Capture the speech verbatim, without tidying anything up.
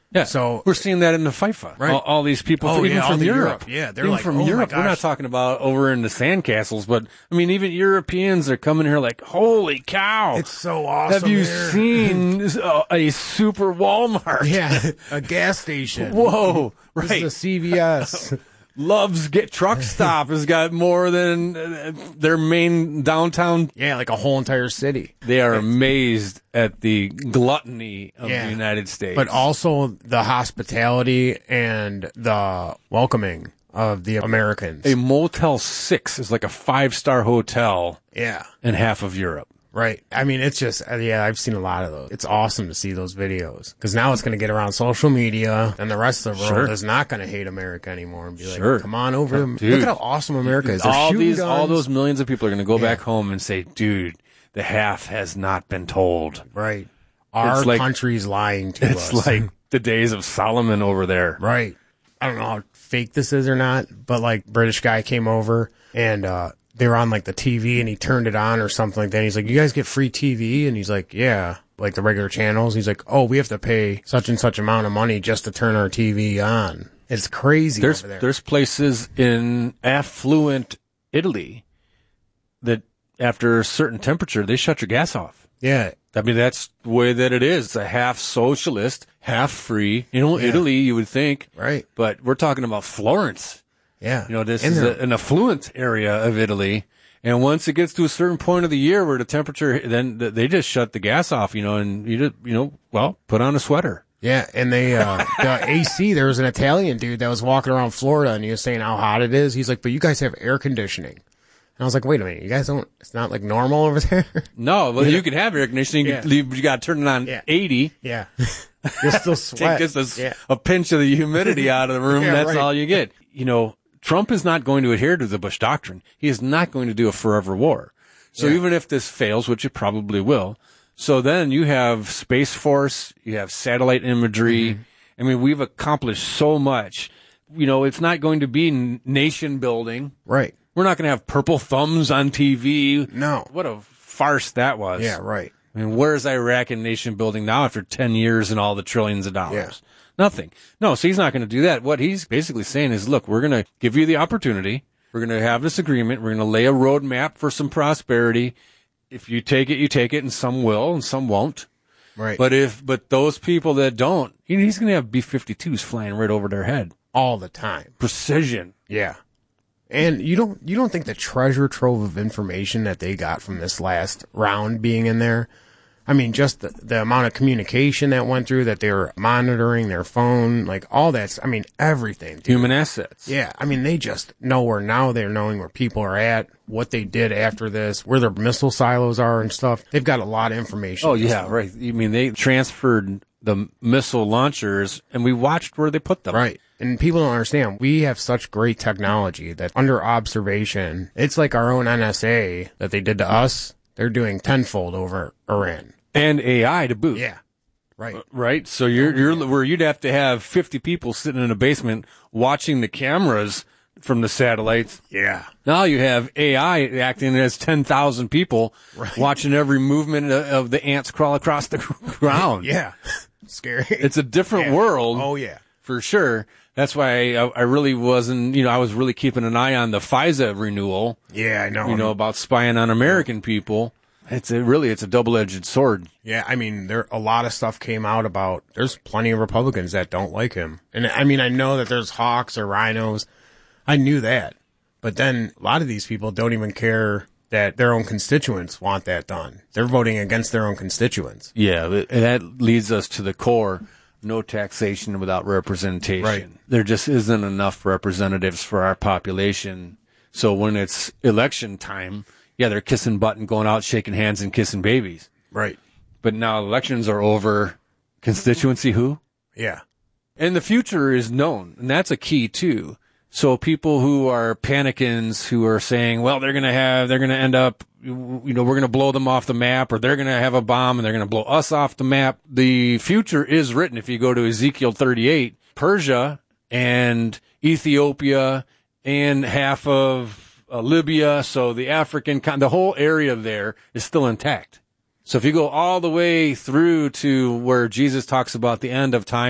Yeah. So we're seeing that in the FIFA. Right. All, all these people, Oh, from, even yeah, all from the Europe. Europe. Yeah, they're even like, from oh my Europe. We're not gosh. talking about over in the sandcastles, but I mean, even Europeans are coming here like, holy cow. It's so awesome. Have you here. seen a, a super Walmart? Yeah, a gas station. Whoa. Right. This is a C V S. Love's Get Truck Stop has got more than uh, their main downtown. Yeah, like a whole entire city. They are amazed at the gluttony of Yeah. the United States. But also the hospitality and the welcoming of the Americans. a Motel six is like a five-star hotel Yeah, in half of Europe. right. I mean, it's just, uh, yeah, I've seen a lot of those. It's awesome to see those videos because now it's going to get around social media and the rest of the world Sure. is not going to hate America anymore and be like, Sure. come on over. Dude. Look at how awesome America is. They're all shooting these, all guns. those millions of people are going to go Yeah. back home and say, dude, the half has not been told. Right. Our like- country's lying to It's us. like the days of Solomon over there. Right. I don't know how fake this is or not, but like British guy came over and uh they were on like the T V and he turned it on or something like that. And he's like, you guys get free T V? And he's like, yeah, like the regular channels. He's like, oh, we have to pay such and such amount of money just to turn our T V on. It's crazy There's over there. there's places in affluent Italy that after a certain temperature they shut your gas off. Yeah. I mean, that's the way that it is. It's a half socialist, half free. You know, Yeah. Italy, you would think. Right. But we're talking about Florence. Yeah. You know, this And is they're- a, an affluent area of Italy. And once it gets to a certain point of the year where the temperature, then th- they just shut the gas off, you know, and you just, you know, well, put on a sweater. Yeah, and they, uh, the A C, there was an Italian dude that was walking around Florida and he was saying how hot it is. He's like, but you guys have air conditioning. And I was like, wait a minute, you guys don't, it's not like normal over there? No, well, you can have air conditioning. Yeah. You, you got to turn it on Yeah. eighty. Yeah. You'll still sweat. Take just a, s- Yeah. a pinch of the humidity out of the room. Yeah, That's right. all you get. You know, Trump is not going to adhere to the Bush doctrine. He is not going to do a forever war. So Yeah. even if this fails, which it probably will, so then you have Space Force, you have satellite imagery. Mm-hmm. I mean, we've accomplished so much. You know, it's not going to be n- nation building. Right. We're not going to have purple thumbs on T V. No. What a farce that was. Yeah, right. I mean, where's Iraq in nation building now after ten years and all the trillions of dollars? Yeah. Nothing. No, so he's not going to do that. What he's basically saying is, look, we're going to give you the opportunity. We're going to have this agreement. We're going to lay a roadmap for some prosperity. If you take it, you take it, and some will and some won't. Right. But if, but those people that don't, he- he's going to have B fifty-twos flying right over their head. all the time. Precision. Yeah. And you don't you don't think the treasure trove of information that they got from this last round being in there? I mean, just the, the amount of communication that went through, that they were monitoring their phone, like all that's, I mean, everything. Dude. Human assets. Yeah, I mean, they just know where now they're knowing where people are at, what they did after this, where their missile silos are and stuff. They've got a lot of information. Oh, yeah, right. You mean they transferred the missile launchers and we watched where they put them. Right. And people don't understand. We have such great technology that under observation, it's like our own N S A that they did to us. They're doing tenfold over Iran. And A I to boot. Yeah. Right. Right. So you're, you're where you'd have to have fifty people sitting in a basement watching the cameras from the satellites. Yeah. Now you have A I acting as ten thousand people Right. watching every movement of, of the ants crawl across the ground. Yeah. Scary. It's a different Yeah. world. Oh, yeah. For sure. That's why I, I really wasn't, you know, I was really keeping an eye on the FISA renewal, Yeah, I know. you know, about spying on American people. It's a, really, it's a double-edged sword. Yeah, I mean, there a lot of stuff came out about. There's plenty of Republicans that don't like him, and I mean, I know that there's hawks or rhinos. I knew that, but then a lot of these people don't even care that their own constituents want that done. They're voting against their own constituents. Yeah, that- that leads us to the core. No taxation without representation. Right. There just isn't enough representatives for our population. So when it's election time, yeah, they're kissing butt and going out, shaking hands and kissing babies. Right. But now elections are over. Constituency who? Yeah. And the future is known, and that's a key too. So people who are panicans, who are saying, well, they're going to have, they're going to end up, you know, we're going to blow them off the map, or they're going to have a bomb and they're going to blow us off the map. The future is written. If you go to Ezekiel thirty-eight, Persia and Ethiopia and half of uh, Libya, so the African, con- the whole area there is still intact. So if you go all the way through to where Jesus talks about the end of time,